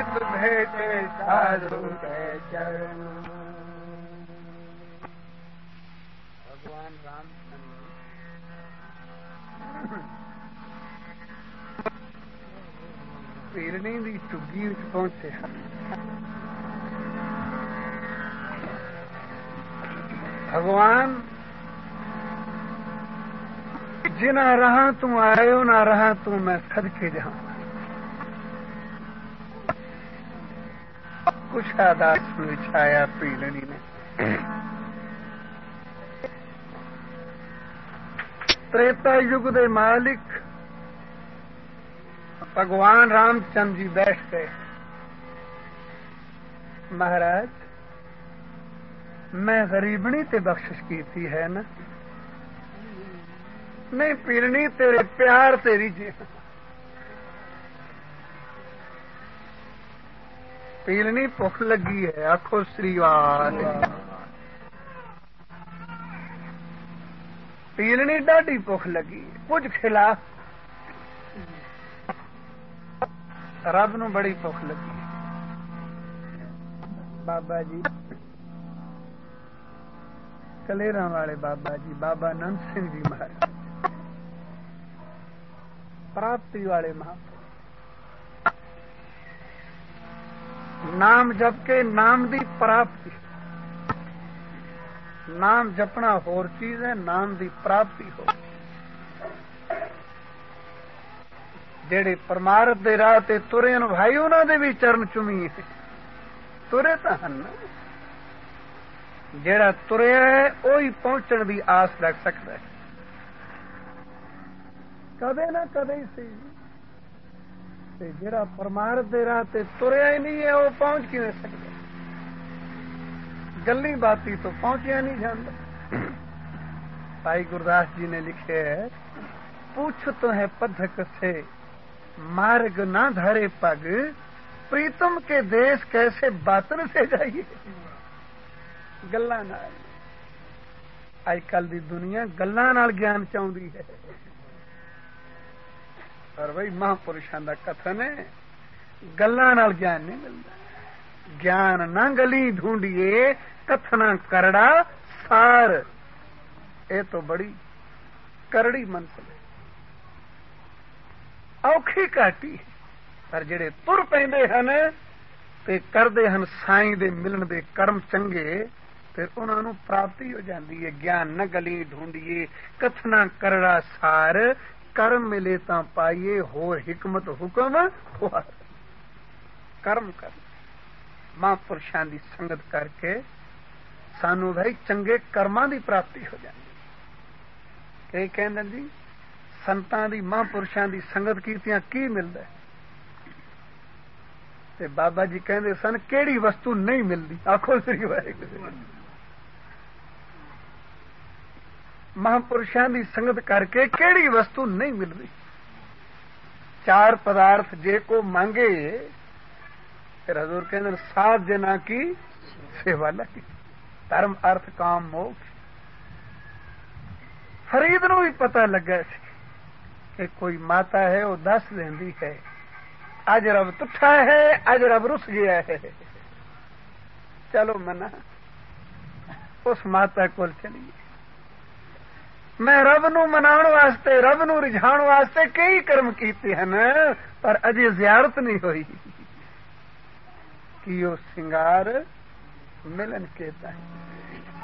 सुख भेटे साधु के चरण। भगवान रामचंद्र पीरनी दी चुग्गी विच पहुंचे हैं। भगवान जिना रहा तू आयो ना रहा तू मैं सदके जाऊं। कुछ आदास विछाया पीलनी ने। त्रेता युग दे मालिक भगवान रामचंद्र जी बैठ गए। महाराज मैं गरीबनी ते बख्शिश की थी है ना? नहीं पीरनी तेरे प्यार तेरी जी। पीलनी भुख लगी है आखो श्रीवाल। पीलनी डाढ़ी भुख लगी कुछ खिला। रब नूं बड़ी भुख लगी। बाबा जी कलेरा वाले बाबा जी बाबा नंद सिंह जी महाराज प्राप्ति वाले महापुरुष। नाम जप के नाम दी प्राप्ति। नाम जपना होर चीज है, नाम दी प्राप्ति हो। जेड़े परमार्थ दे राह ते तुरे न भाई उन्हां दे भी चरण चुमी है। तुरे तां हन जेड़ा तुरिया है ओही पहुंचण दी आस रख सकदा है। कदे ना कदे सही ते जेड़ा परमार्थ दे राह ते तुरिया ही नहीं है वो पहुंच किवें सकदा? गल्ली बाती तो पहुंचिया नहीं जाता। भाई गुरदास जी ने लिखे है पूछ तो है पथक से मार्ग ना धरे पग प्रीतम के देश कैसे बातन से जाइए। गल्लां नाल अजकल दी दुनिया गल्लां नाल ज्ञान चाहुंदी है। पर भाई महापुरुषां दा कथन है गल्लां नाल ज्ञान नहीं मिलदा। ज्ञान ना गली ढूंढिए कथना करड़ा सार। ये तो बड़ी करड़ी मंजिल है औखी घाटी है। पर जेड़े तुर पैंदे हन ते करदे हन साईं दे मिलन दे कर्म चंगे फिर उन्हां नूं प्राप्ति हो जाती है। ज्ञान न गली ढूंढिए कथना करड़ा सार कर्म मिले तां पाइए होर हिकमत हुक्म हुआ। कर्म कर महापुरुषां दी संगत करके सानू भाई चंगे कर्मां दी प्राप्ति हो जाती। कई कहंदे जी संतां दी महापुरुषां दी संगत कीतियां की मिलदा है? ते बाबा जी कहंदे सन केड़ी वस्तु नहीं मिलदी? आखो श्री वाहिगुरू। महापुरुषां दी संगत करके केड़ी वस्तु नहीं मिलदी? चार पदार्थ जे को मांगे फिर हजूर कहंदे साध जना की सेवा लगी। धर्म अर्थ काम मोक्ष। फरीद नूं भी पता लगा सी कि कोई माता है वो दस देंदी है अज रब तुठा है अज रब रुस गया है। चलो मना उस माता कोल चलिए। मैं रब नूं मनाउण वास्ते रब नूं रिझाउण वास्ते कई कर्म कीते हन पर अजे जियारत नहीं हुई कि वो सिंगार मिलन के ताईं।